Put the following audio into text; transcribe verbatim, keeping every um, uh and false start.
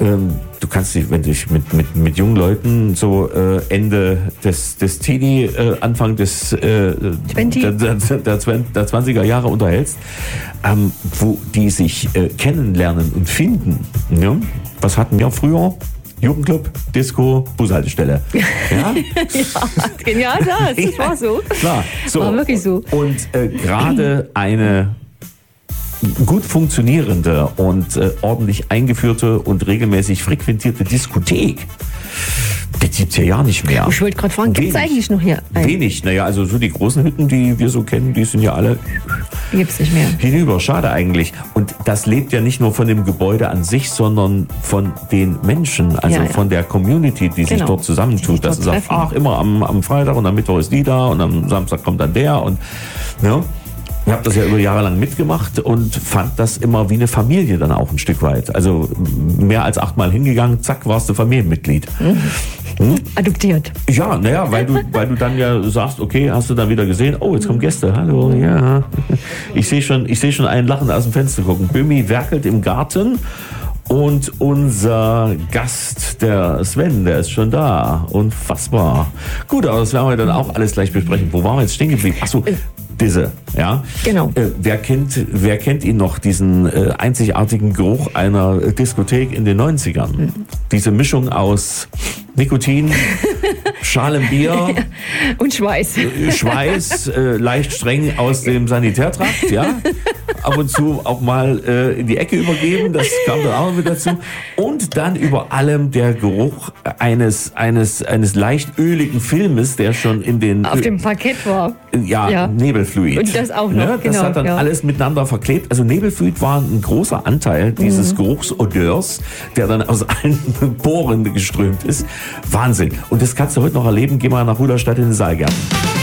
ähm, du kannst dich, wenn du dich mit, mit, mit jungen Leuten so äh, Ende des, des Teenie, äh, Anfang des äh, der, der, der, der zwanziger Jahre unterhältst, ähm, wo die sich äh, kennenlernen und finden. Ja? Was hatten wir früher? Jugendclub, Disco, Bushaltestelle. Ja, ja, das, das war so. Klar, so. War wirklich so. Und äh, gerade eine gut funktionierende und äh, ordentlich eingeführte und regelmäßig frequentierte Diskothek, das gibt's ja ja nicht mehr. Ich wollte gerade fragen, gibt es eigentlich noch hier einen? Wenig, naja, also so die großen Hütten, die wir so kennen, die sind ja alle Die gibt's nicht mehr. hinüber. Schade eigentlich. Und das lebt ja nicht nur von dem Gebäude an sich, sondern von den Menschen, also Ja, ja. von der Community, die sich Genau. dort Die zusammentut. sich Das dort ist treffen. ach, immer am, am Freitag und am Mittwoch ist die da und am Samstag kommt dann der und ja. Ich habe das ja über Jahre lang mitgemacht und fand das immer wie eine Familie dann auch ein Stück weit. Also mehr als achtmal hingegangen, zack, warst du Familienmitglied. Hm? Adoptiert. Ja, naja, weil du, weil du dann ja sagst, okay, hast du dann wieder gesehen, oh, jetzt kommen Gäste, hallo, ja. Ich sehe schon, ich sehe schon einen Lachen aus dem Fenster gucken. Bömi werkelt im Garten und unser Gast, der Sven, der ist schon da. Unfassbar. Gut, aber das werden wir dann auch alles gleich besprechen. Wo waren wir jetzt stehen geblieben? Achso, Disse, ja. Genau. Äh, wer kennt, wer kennt ihn noch, diesen äh, einzigartigen Geruch einer äh, Diskothek in den neunzigern? Mhm. Diese Mischung aus Nikotin, schalem Bier, Und Schweiß. äh, Schweiß, äh, leicht streng aus dem Sanitärtrakt, ja. Ab und zu auch mal äh, in die Ecke übergeben, das kam dann auch mit dazu. Und dann über allem der Geruch eines, eines, eines leicht öligen Filmes, der schon in den... Auf dem Parkett war. Ja, Ja. Nebelfluid. Und das auch noch, Ne? Das genau, hat dann ja. alles miteinander verklebt. Also Nebelfluid war ein großer Anteil dieses Mhm. Geruchsodeurs, der dann aus allen Poren geströmt ist. Wahnsinn. Und das kannst du heute noch erleben. Geh mal nach Rudolstadt in den Saalgarten.